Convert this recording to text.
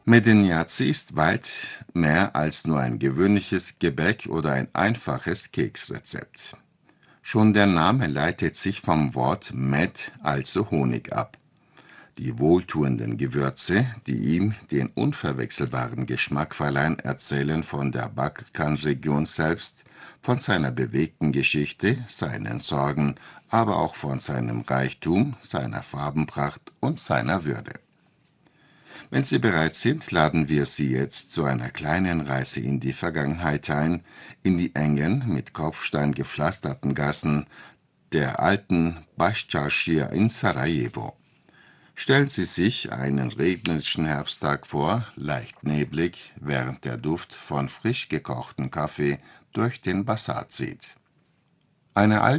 Medeniaci ist weit mehr als nur ein gewöhnliches Gebäck oder ein einfaches Keksrezept. Schon der Name leitet sich vom Wort Med, also Honig, ab. Die wohltuenden Gewürze, die ihm den unverwechselbaren Geschmack verleihen, erzählen von der Balkanregion selbst, von seiner bewegten Geschichte, seinen Sorgen, aber auch von seinem Reichtum, seiner Farbenpracht und seiner Würde. Wenn Sie bereit sind, laden wir Sie jetzt zu einer kleinen Reise in die Vergangenheit ein, in die engen, mit Kopfstein gepflasterten Gassen der alten Başçarşıya in Sarajevo. Stellen Sie sich einen regnerischen Herbsttag vor, leicht neblig, während der Duft von frisch gekochtem Kaffee durch den Basar zieht. Eine